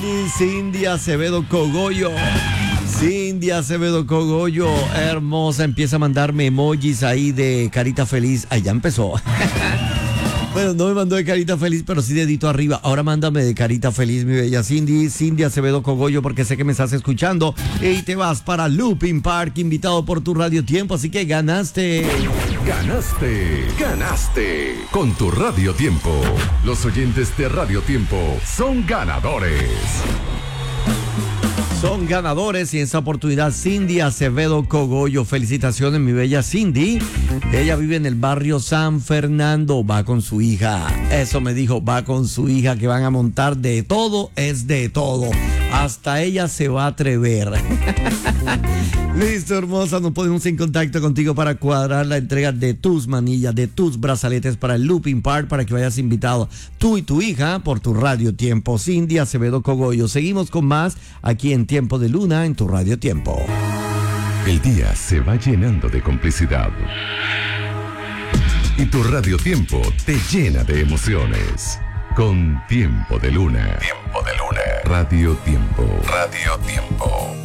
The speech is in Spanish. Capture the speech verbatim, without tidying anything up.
Cindy Acevedo Cogollo. Cindy Acevedo Cogollo, hermosa, empieza a mandarme emojis ahí de carita feliz. Ahí ya empezó. Bueno, no me mandó de carita feliz, pero sí dedito arriba. Ahora mándame de carita feliz, mi bella Cindy. Cindy Acevedo Cogollo, porque sé que me estás escuchando. Y te vas para Looping Park, invitado por tu Radio Tiempo. Así que ganaste. Ganaste, ganaste con tu Radio Tiempo. Los oyentes de Radio Tiempo son ganadores. Son ganadores y en esta oportunidad Cindy Acevedo Cogollo. Felicitaciones, mi bella Cindy. Ella vive en el barrio San Fernando. Va con su hija. Eso me dijo, va con su hija, que van a montar de todo, es de todo. Hasta ella se va a atrever. Listo, hermosa, nos ponemos en contacto contigo para cuadrar la entrega de tus manillas, de tus brazaletes para el Looping Park, para que vayas invitado tú y tu hija por tu Radio Tiempo. Cindy Acevedo Cogollo. Seguimos con más aquí en Tiempo de Luna en tu Radio Tiempo. El día se va llenando de complicidad y tu Radio Tiempo te llena de emociones. Con Tiempo de Luna. Tiempo de Luna. Radio Tiempo. Radio Tiempo.